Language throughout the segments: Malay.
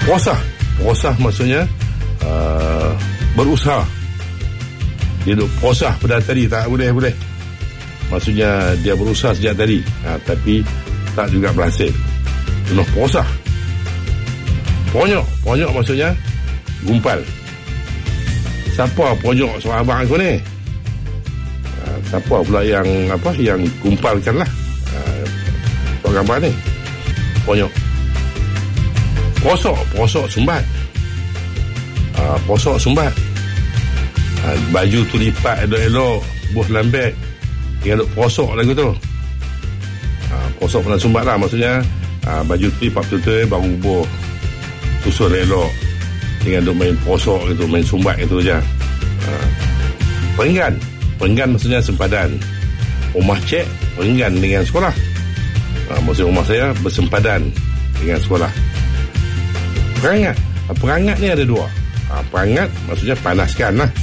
Puasah maksudnya berusaha. Dia duk puasah pada tadi, tak boleh. Maksudnya dia berusaha sejak tadi, tapi tak juga berhasil. Penuh puasah. Ponyok maksudnya gumpal. Siapa ponyok seorang abang aku ni? Siapa pula yang gumpalkan lah seorang abang ni? Ponyok. Posok sumbat. Posok sumbat. Baju tu lipat elok-elok, buah lambek, tinggal duk posok lagu tu. Posok pernah sumbat lah, maksudnya baju tu lipat betul-betul baru buah susun elok, tinggal duk main posok gitu, main sumbat gitu je. Perenggan maksudnya sempadan. Rumah cik perenggan dengan sekolah. Maksudnya rumah saya bersempadan dengan sekolah. Perangat ni ada dua. Perangat maksudnya panaskan lah.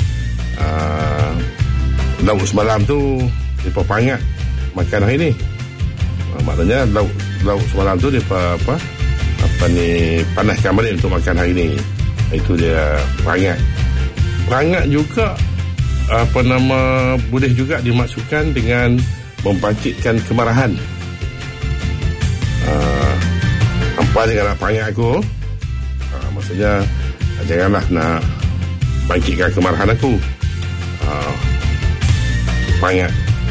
Lauk semalam tu dia perangat makan hari ni. Maknanya lauk semalam tu dia panaskan balik untuk makan hari ni. Itu dia perangat. Perangat juga boleh juga dimaksudkan dengan membangkitkan kemarahan. Hampa jangan nak perangat aku. Maksudnya janganlah nak bangkitkan kemarahan aku. Perangat.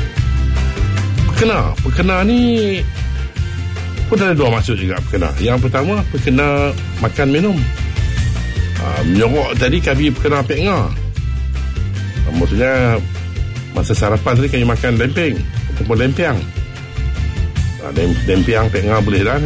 Perkena ni pun ada dua maksud juga perkena. Yang pertama, perkena makan minum. Menyorok tadi kami perkena pekngah. Maksudnya masa sarapan tadi kami makan lempeng ataupun lempiang. Lempiang pekngah boleh dah.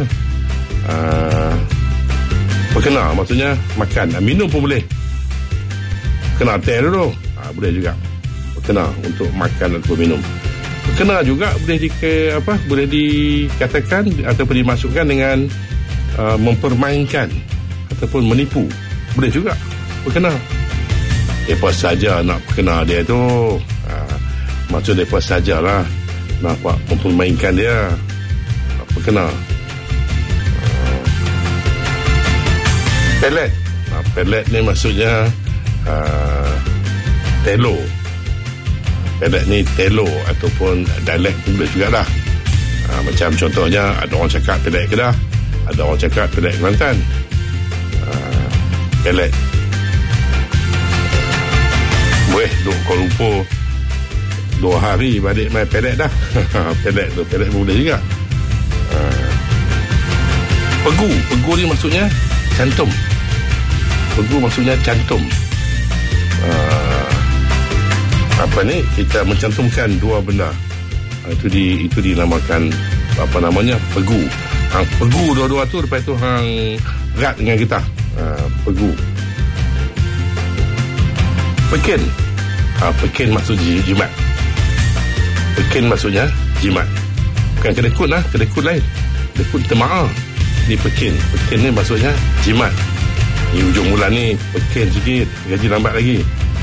Perkena maksudnya makan. Minum pun boleh. Kena teh dulu. Boleh juga. Perkena untuk makan atau minum. Perkena juga boleh dikatakan ataupun dimasukkan dengan mempermainkan ataupun menipu. Boleh juga. Perkena. Depa saja nak perkena dia tu. Maksud depa sajalah nak mempermainkan dia. Perkena. Pelet. Pelet ni maksudnya telo. Pelet ni telo ataupun dialek boleh juga dah. Macam contohnya ada orang cakap pelet Kedah, ada orang cakap pelet Kelantan. Pelet. Boleh duduk Kuala Lumpur 2 hari balik main pelet dah. Pelet boleh juga. Pegu ni maksudnya cantum. Pegu maksudnya cantum. Kita mencantumkan dua benda. Itu dinamakan pegu. Pegu dua-dua tu lepas tu hang rat dengan kita. Pegu. Peken. Peken maksudnya jimat. Peken maksudnya jimat. Bukan kedekut lah, kedekut lain. Kedekut temaah. Ni peken. Peken ni maksudnya jimat. Ni hujung bulan ni peken sikit, gaji lambat lagi.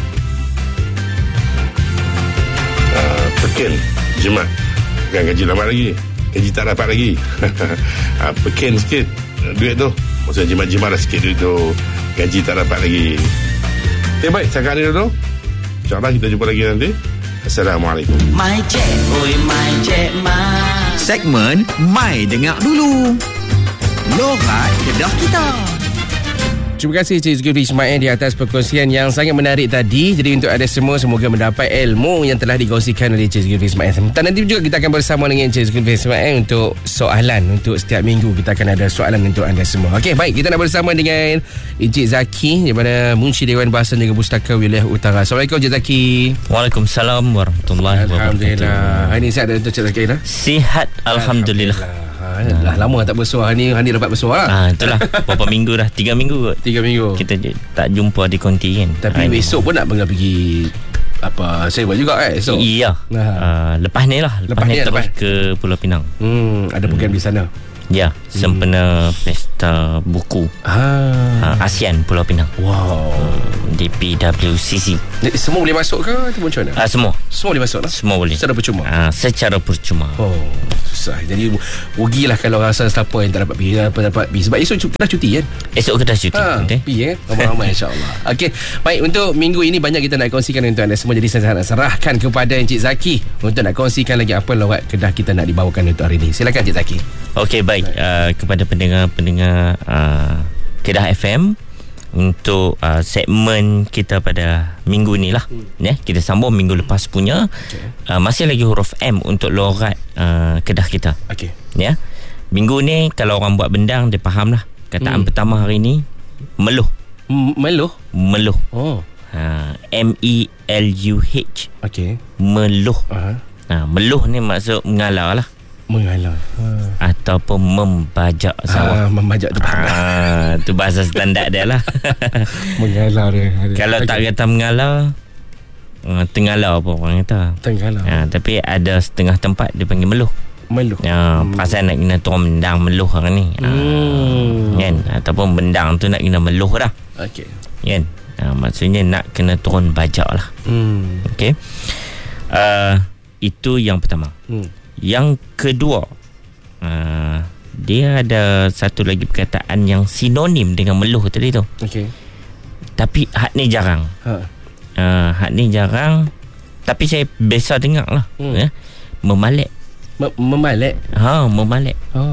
Peken, jimat. Bukan gaji lambat lagi, gaji tak dapat lagi. Peken sikit duit tu. Maksudnya jimat-jimat lah sikit duit tu, gaji tak dapat lagi. Okay, baik, cakap ni dulu. InsyaAllah kita jumpa lagi nanti. Assalamualaikum. My Cek, My Cek, segmen My Dengar Dulu. Lorat Kedah Kita. Terima kasih Cik Zulkifli Ismail di atas perkongsian yang sangat menarik tadi. Jadi untuk anda semua, semoga mendapat ilmu yang telah dikongsikan oleh Cik Zulkifli Ismail. Sebentar nanti juga kita akan bersama dengan Cik Zulkifli Ismail untuk soalan. Untuk setiap minggu kita akan ada soalan untuk anda semua. Okey, baik, kita nak bersama dengan Encik Zaki daripada Munshi Dewan Bahasa dan Pustaka Wilayah Utara. Assalamualaikum Encik Zaki. Waalaikumsalam warahmatullahi wabarakatuh. Alhamdulillah. Hari ni sihat dah Encik Zaki dah? Sihat alhamdulillah. Dah lama tak bersuara. Hari ni dapat bersuara lah. Itulah berapa minggu dah, 3 minggu kot. 3 minggu kita tak jumpa di konti kan. Tapi besok pun nak pergi sewa juga esok. Iya. Lepas ni terus ke Pulau Pinang. Ada program di sana. Ya, sempena pesta buku ASEAN Pulau Pinang. Wow. Di PWCC. Semua boleh masuk ke ataupun macam mana? Semua boleh masuk lah. Semua boleh. Secara percuma. Secara percuma. Oh. susah. Jadi rugilah kalau rasa siapa yang tak dapat pergi. Sebab esok Kedah cuti kan? Esok Kedah cuti. Pergi kan? Ramai-ramai insyaAllah. Okey, baik, untuk minggu ini banyak kita nak kongsikan untuk anda semua. Jadi saya nak serahkan kepada Encik Zaki untuk nak kongsikan lagi apa lorat Kedah kita nak dibawakan untuk hari ini. Silakan Encik Zaki. Okey, baik. Kepada pendengar Kedah FM, untuk segmen kita pada minggu ni lah, kita sambung minggu lepas punya. Masih lagi huruf M untuk lorat Kedah kita. Ya, minggu ni kalau orang buat bendang, dia faham lah. Kataan pertama hari ni, meluh. Meluh. Oh. MELUH. Meluh. Meluh ni maksud mengalar lah. Ataupun membajak sawah. Membajak tu tu bahasa standard dia lah. Mengalar dia. Kalau tak kata mengalar, tenggalar apa orang kata. Tapi ada setengah tempat dia panggil meluh. Pasal nak kena turun bendang meluh hari ni. Kan? Ataupun bendang tu nak kena meluh dah. Kan? Maksudnya nak kena turun bajak lah. Itu yang pertama. Yang kedua, dia ada satu lagi perkataan yang sinonim dengan meluh tadi tu. Tapi hak ni jarang. Hak ni jarang, tapi saya biasa dengar lah. Memalek. Memalek. Memalek.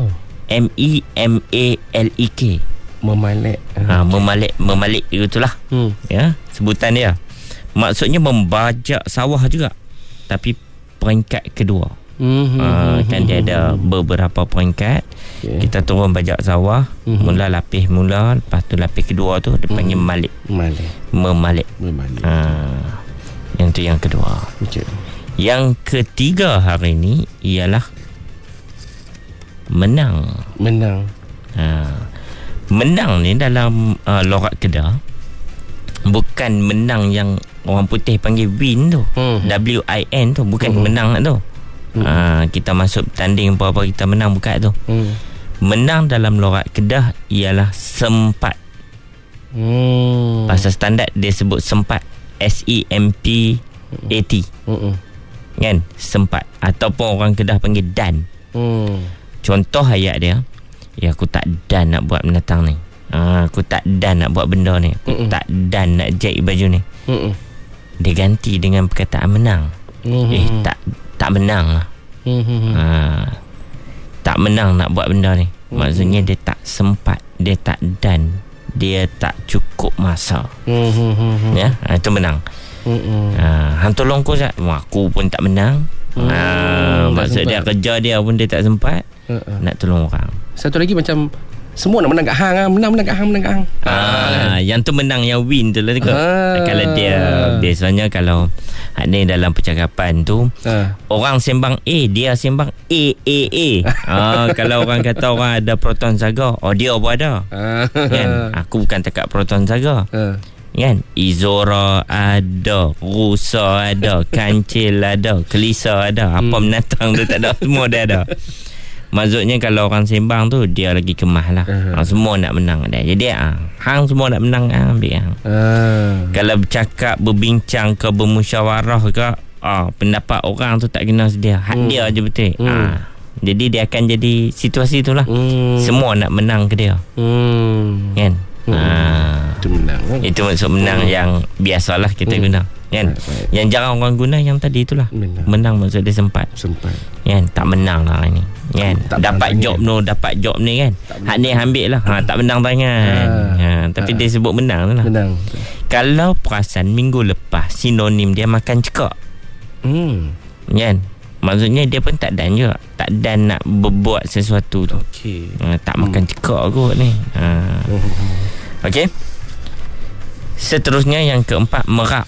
MEMALEK. Memalek. Memalek itulah. Ya, sebutan dia. Maksudnya membajak sawah juga, tapi peringkat kedua. Kan dia ada beberapa peringkat. Kita turun bajak sawah, mula lapis mula, lepas tu lapis kedua tu dia panggil memalek. Yang tu yang kedua. Yang ketiga hari ni ialah menang. Menang ni dalam lorat Kedah bukan menang yang orang putih panggil win tu. WIN tu bukan menang tu. Kita masuk tanding apa-apa kita menang, bukan tu. Menang dalam lorat Kedah ialah sempat. Bahasa standard dia sebut sempat. SEMPAT. Kan? Sempat. Ataupun orang Kedah panggil dan. Contoh ayat dia, aku tak dan nak buat menatang ni. Aku tak dan nak buat benda ni. Aku tak dan nak jahit baju ni. Dia ganti dengan perkataan menang. Tak menang lah. Tak menang nak buat benda ni. Maksudnya dia tak sempat, dia tak dan, dia tak cukup masa. Ya, itu menang. Hang tolong aku Zat, aku pun tak menang. Maksud dia kerja dia pun dia tak sempat nak tolong orang. Satu lagi macam semua nak menang kat hang, menang kat hang. Yang tu menang, yang win tu lah tu. Kalau dia biasanya kalau ni dalam percakapan tu, orang sembang A, dia sembang A. Kalau orang kata orang ada proton saga, dia pun ada. Kan? Aku bukan takat proton saga. Kan? Izora ada, rusa ada, kancil ada, kelisa ada, apa menatang tu tak ada, semua dia ada. Maksudnya kalau orang sembang tu, dia lagi kemah lah. Semua nak menang dia. Jadi hang semua nak menang, ambil hang. Kalau bercakap, berbincang ke, bermusyawarah ke, pendapat orang tu tak kena sedia, hak dia je betul. Jadi dia akan jadi situasi tu lah. Semua nak menang ke dia. Kan? Itu menang kan? Itu maksud menang yang biasalah kita guna. Kan? Yang jarang orang guna yang tadi itulah. Menang maksud dia sempat. Kan? Tak menang lah ini. Kan? Dapat job ni kan. Hak ni ambil lah. Tak menang tangan. Tapi dia sebut menang lah. Kalau perasan minggu lepas sinonim dia makan cekak. Kan? Maksudnya dia pun tak dan juga. Tak dan nak berbuat sesuatu tu. Tak makan cekak kot ni. Okey. Seterusnya yang keempat, merap.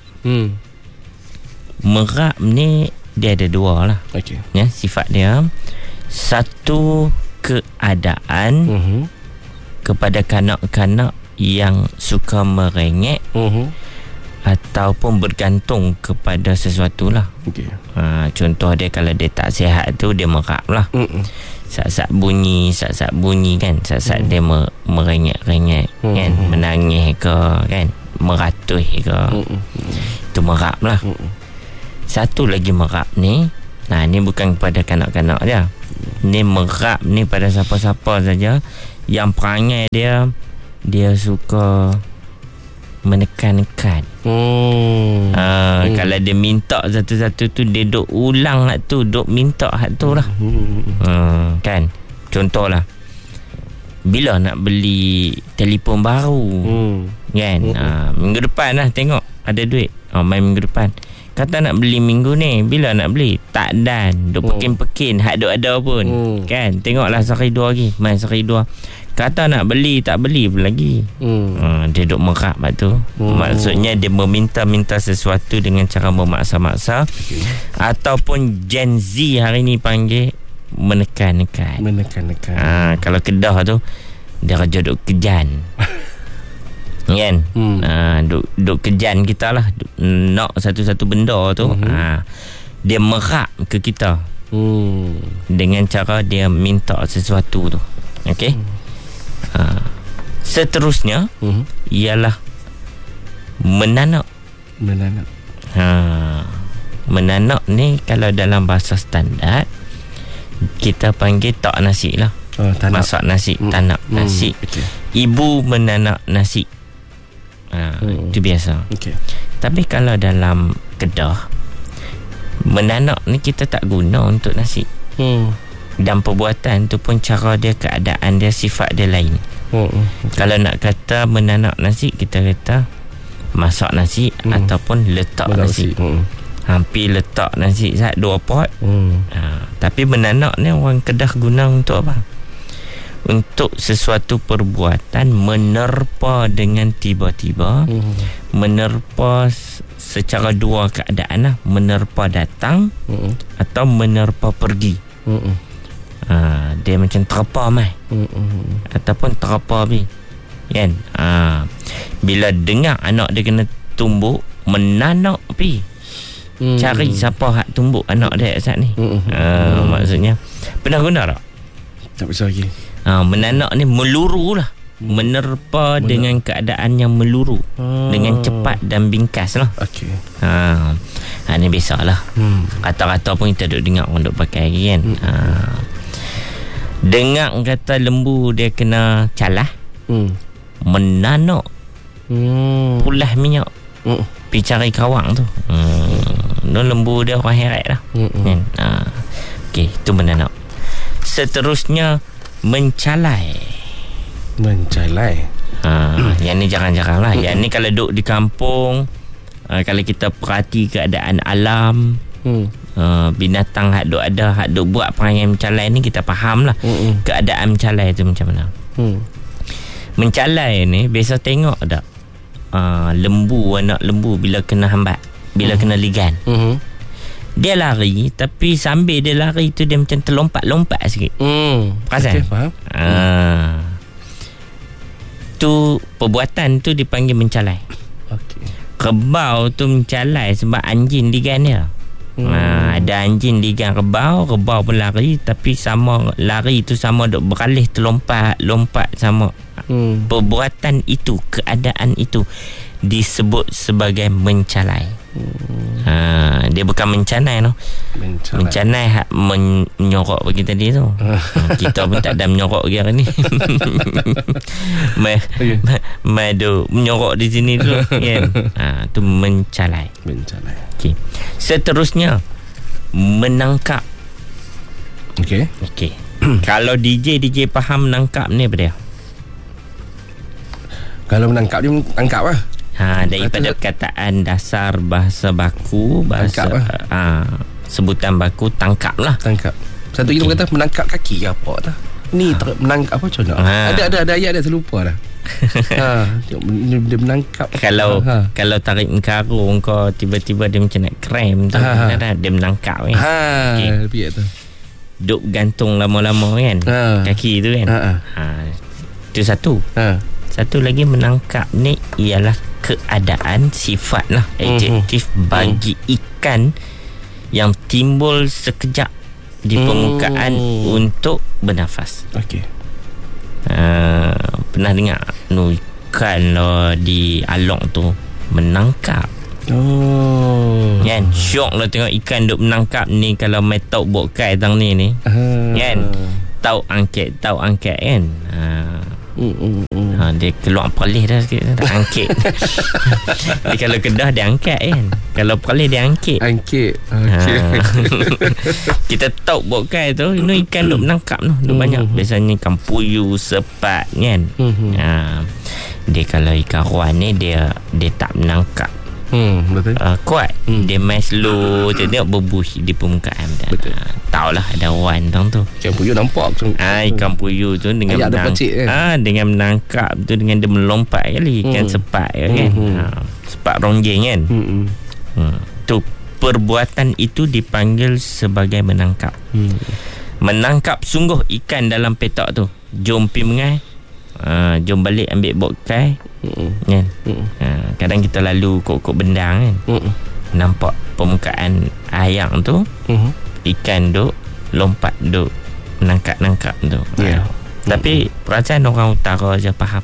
Merap ni dia ada dua lah. Ya, sifat dia. Satu, keadaan kepada kanak-kanak yang suka merengek ataupun bergantung kepada sesuatu lah. Contoh dia, kalau dia tak sihat tu, dia merap lah. Saat-saat bunyi kan, saat-saat dia merengek-rengek kan, menangis ke kan, meratuh ke, itu merap lah. Satu lagi merap ni, Nah, ni bukan kepada kanak-kanak je. Ni merap ni pada siapa-siapa saja yang perangai dia suka menekan-nekan. Kalau dia minta satu-satu tu, dia duk ulang hak tu, duk minta hak tu lah. Kan? Contohlah, bila nak beli telefon baru, kan? Minggu depan lah tengok ada duit. Main minggu depan. Kata nak beli minggu ni, bila nak beli? Tak dan. Duk pekin-pekin, hak duk ada pun. Kan? Tengoklah sehari dua lagi, main sehari dua. Kata nak beli, tak beli pun lagi. Dia duk merap tu. Maksudnya dia meminta-minta sesuatu dengan cara memaksa-maksa. Ataupun Gen Z hari ni panggil menekan-nekan. Kalau Kedah tu, dia raja duk kejan. Kan? Duk kejan kita lah, nak satu-satu benda tu. Dia merap ke kita dengan cara dia minta sesuatu tu. Okey. Seterusnya ialah menanak. Menanak ni kalau dalam bahasa standard kita panggil tak nasi lah. Masak nasi, tanak nasi. Ibu menanak nasi. Itu biasa. Tapi kalau dalam Kedah, menanak ni kita tak guna untuk nasi. Dan perbuatan tu pun cara dia, keadaan dia, sifat dia lain. Kalau nak kata menanak nasi, kita kata masak nasi ataupun letak nasi. Hampir letak nasi 2 pot. Tapi menanak ni orang Kedah guna untuk apa? Untuk sesuatu perbuatan menerpa dengan tiba-tiba, menerpa secara dua keadaan lah, menerpa datang atau menerpa pergi. Dia macam terpa mai ataupun terpa bi, kan? Bila dengar anak dia kena tumbuk, menanak pi, cari siapa hak tumbuk anak dia saat ni. Maksudnya pernah guna tak? Tak bisa lagi. Menanak ni meluru lah, menerpa dengan keadaan yang meluru, dengan cepat dan bingkas lah. Ni biasalah. Kata-kata pun kita duk dengar orang duk pakai lagi, kan? Dengar kata lembu dia kena calah, menanak, pulas minyak, pergi cari kawang tu. Lembu dia orang heret lah, kan? Okey, itu menanak. Seterusnya mencalai. Yang ni jarang-jarang lah. Yang ni kalau duduk di kampung, kalau kita perhati keadaan alam, binatang hak duk ada, hak duk buat perangai mencalai ni, kita faham lah keadaan mencalai tu macam mana. Mencalai ni biasa tengok tak, lembu, anak lembu bila kena hambat, bila kena ligan, dia lari, tapi sambil dia lari tu dia macam terlompat-lompat sikit. Perasan? Faham. Tu perbuatan tu dipanggil mencalai. Kerbau tu mencalai sebab anjing ligan dia. Ada anjing ligan kerbau pun lari, tapi sama lari tu sama duk beralih terlompat sama. Perbuatan itu, keadaan itu disebut sebagai mencalai. Dia bukan mencanai no. Mencanai hak menyorok bagi tadi tu. Kita pun tak ada menyorok lagi hari ni. Madu menyorok di sini tu, kan? Tu mencalai. Okey. Seterusnya menangkap. Okey. Kalau DJ faham menangkap ni apa dia? Kalau menangkap dia tangkap lah. Daripada kataan dasar bahasa baku, sebutan baku tangkap lah. Satu kita kata menangkap kaki ke apa tak? Ni menangkap apa macam mana? Ada ayat dia, terlupa dah. Dia menangkap. Kalau tarik karung kau tiba-tiba dia macam nak krem tu, dia menangkap kan. Lebih tu. Duk gantung lama-lama kan, kaki tu kan. Itu satu. Satu lagi menangkap ni ialah keadaan, sifat lah, adjektif bagi ikan yang timbul sekejap di permukaan untuk bernafas. Pernah dengar ikan di alok tu menangkap, Kan syok lah tengok ikan duk menangkap ni. Kalau main tauk bokai tang ni kan, tauk angkat kan. Dia keluar perlis dah sikit, dah angkat. Dia kalau Kedah dia angkat kan, kalau perlis dia angkat. Kita tauk bokai tu, ini ikan duk menangkap tu, duk banyak. Biasanya ikan puyuh, sepat kan. Dia kalau ikan ruan ni dia tak menangkap. Betul. Kuat. Dia main slow, tengok berbuih di permukaan dah. Betul. Tahulah ada wan tu. Ikan puyuh nampak. Ikan puyuh tu dengan dengan menangkap tu, dengan dia melompat kali ikan sepat kan. Sepat ronggeng kan. Tu perbuatan itu dipanggil sebagai menangkap. Menangkap sungguh ikan dalam petak tu. Jom pi mengai. Jom balik ambil bokai kan. Kadang kita lalu kok bendang kan, nampak permukaan air tu, ikan duk lompat duk menangkap tu. Tapi perasaan orang utara je faham.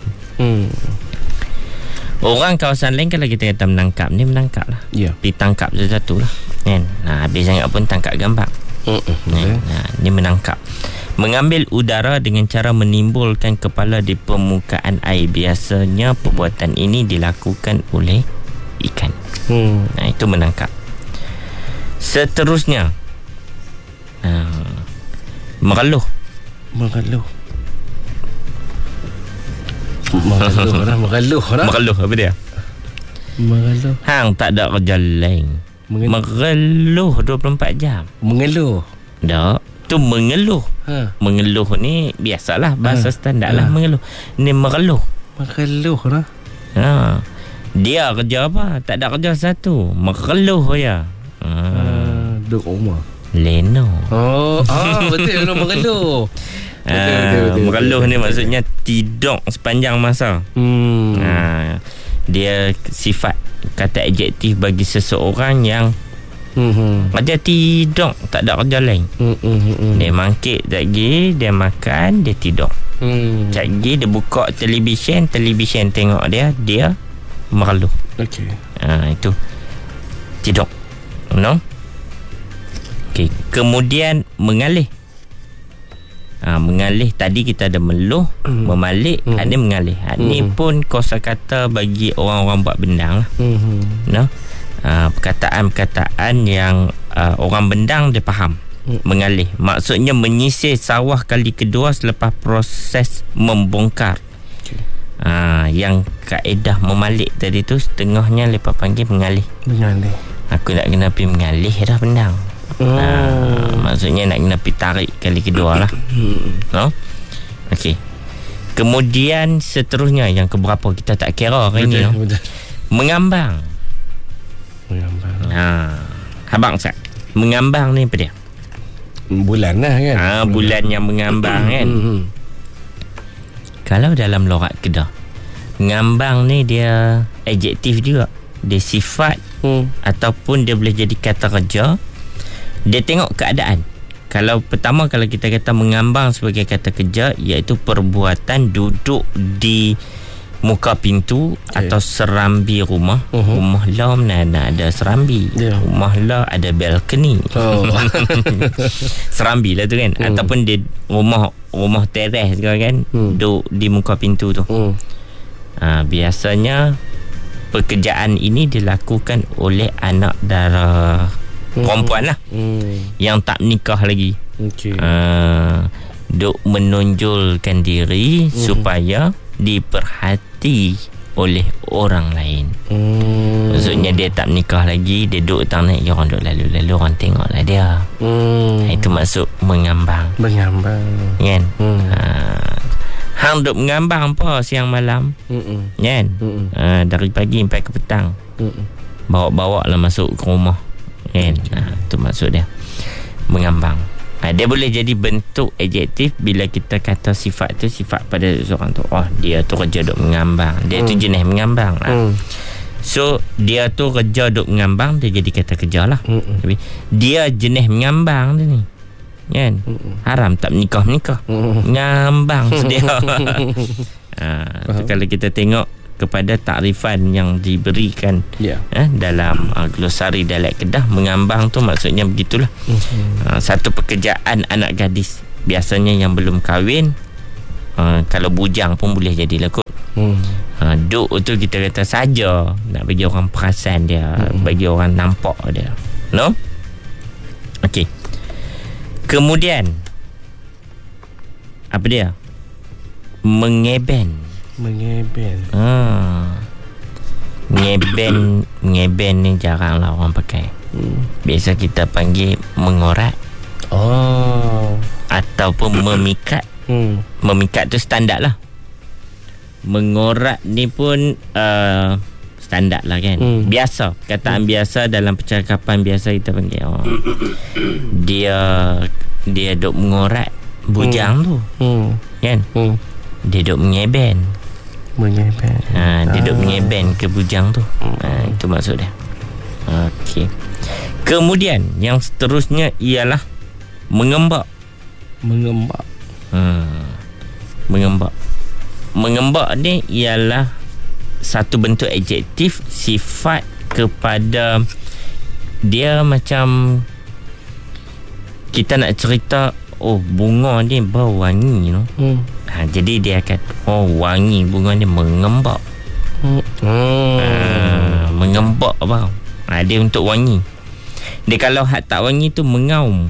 Orang kawasan lain kalau kita kata menangkap ni, menangkap lah, pergi tangkap sesuatu lah kan. Habis sangat pun tangkap gambar. Ni menangkap. Mengambil udara dengan cara menimbulkan kepala di permukaan air. Biasanya perbuatan ini dilakukan oleh ikan. Itu menangkap. Seterusnya, mengeluh apa dia? Mengeluh. Hang tak ada kerja lain. Mengeluh 24 jam. Mengeluh. Tak. Tu mengeluh. Mengeluh ni biasalah, bahasa standard lah mengeluh. Ni mengeluh lah. Dia kerja apa? Tak ada kerja satu. Mengeluh je. Duduk rumah. Leno. Betul mengeluh. Betul. Mengeluh ni maksudnya tidur sepanjang masa. Dia sifat kata adjektif bagi seseorang yang dia tidur, tak ada kerja lain. Dia mangkit lagi, dia makan, dia tidur. Lagi dia buka televisyen tengok dia mengeluh. Itu tidur. Kemudian mengalih. Mengalih tadi kita ada meluh, memalik, ada mengalih. Ini pun kosakata bagi orang-orang buat bendang lah. Perkataan-perkataan yang orang bendang dia faham. Mengalih maksudnya menyisir sawah kali kedua selepas proses membongkar. Yang kaedah memalik tadi tu setengahnya lepas panggil mengalih. Aku nak kena pergi mengalih dah bendang. Maksudnya nak kena pergi tarik kali kedua lah. Kemudian seterusnya yang keberapa kita tak kira hari ni. Mengambang. Abang Ustaz, mengambang ni apa dia? Bulan lah kan. Bulan yang mengambang kan. Kalau dalam logat Kedah, ngambang ni dia adjektif juga. Dia sifat ataupun dia boleh jadi kata kerja. Dia tengok keadaan. Kalau pertama, kalau kita kata mengambang sebagai kata kerja, iaitu perbuatan duduk di muka pintu atau serambi rumah. Rumah lah mana ada serambi. Rumah lah ada balcony. Serambi lah tu kan. Ataupun di rumah teres kan, duduk di muka pintu tu. Biasanya pekerjaan ini dilakukan oleh anak dara perempuan lah, yang tak nikah lagi. Duk menonjolkan diri supaya diperhati oleh orang lain. Maksudnya dia tak menikah lagi, dia duduk tanah, orang duduk lalu-lalu, orang tengok lah dia. Itu maksud mengambang kan. Hang duduk mengambang apa siang malam kan. Dari pagi sampai ke petang, bawa-bawa lah masuk ke rumah kan. Itu maksud dia mengambang. Dia boleh jadi bentuk adjektif bila kita kata sifat tu sifat pada seorang tu. Dia tu kerja duk mengambang. Dia tu jenis mengambang lah. So dia tu kerja duk mengambang, dia jadi kata kerja lah. Tapi dia jenis mengambang tu ni kan. Haram tak menikah. Ngambang dia. Tu kalau kita tengok kepada takrifan yang diberikan dalam glosari dialek Kedah. Mengambang tu maksudnya begitulah. Satu pekerjaan anak gadis, biasanya yang belum kahwin. Kalau bujang pun boleh jadilah kot. Duk tu kita kata saja nak bagi orang perasan dia, bagi orang nampak dia. No? Okey. Kemudian apa dia? Mengeben. Ngeben ni jaranglah orang pakai. Biasa kita panggil mengorat. Ataupun memikat. Memikat tu standard lah. Mengorat ni pun standard lah kan. Biasa, perkataan biasa dalam percakapan biasa kita panggil dia duk mengorat bujang tu. Kan? Dia duk mengeben. Dia duk mengeben ke bujang tu. Itu maksud dia. Okey. Kemudian yang seterusnya ialah mengembak. Mengembak ni ialah satu bentuk adjektif sifat kepada dia, macam kita nak cerita bunga ni bau wangi no. Jadi dia akan wangi bunga ni mengembak. Mengembak bau. Dia untuk wangi. Dia kalau hak tak wangi tu mengaum.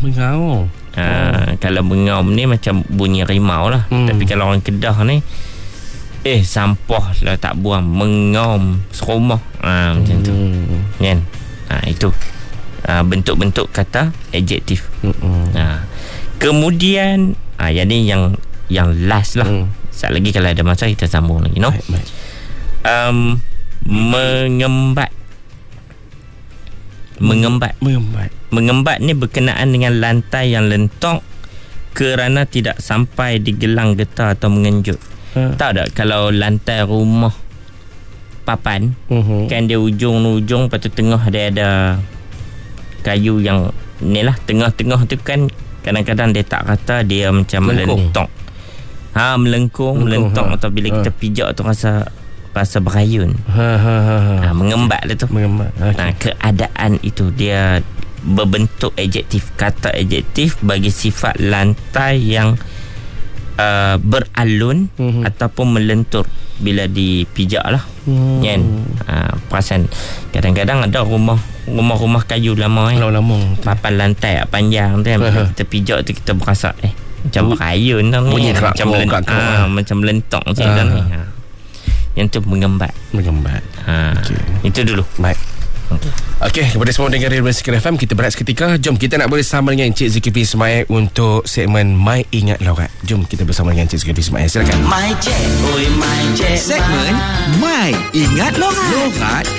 Kalau mengaum ni macam bunyi rimau lah. Tapi kalau orang Kedah ni sampah lah tak buang, mengaum serumah. Macam tu kan. Itu bentuk-bentuk kata adjektif. Kemudian yang ni yang last lah. Sekejap lagi kalau ada masa kita sambung lagi, no? Baik. Mengembat ni berkenaan dengan lantai yang lentok kerana tidak sampai digelang getah atau mengenjut. Tahu tak kalau lantai rumah papan, kan dia ujung lepas tu tengah dia ada kayu yang ni lah, tengah-tengah tu kan kadang-kadang dia tak kata dia macam melentok. Melengkung, melentok, atau bila kita pijak tu rasa berayun. Mengembat lah tu. Keadaan itu dia berbentuk adjektif, kata adjektif bagi sifat lantai yang beralun ataupun melentur bila dipijak lah. Kan? Perasan kadang-kadang ada rumah kayu lama papan lantai panjang tu kan, kita pijak tu kita berasa macam berayun macam melentok macam ni. Yang tu mengembat. Itu dulu. Baik. Okey, kepada semua dengar Radio Music FM, kita berehat seketika. Jom kita nak bersama dengan Encik Zulkifli Ismail untuk segmen My Ingat Logat. Jom kita bersama dengan Encik Zulkifli Ismail. Silakan. My Cik, my Cik. Segmen My Ingat Logat.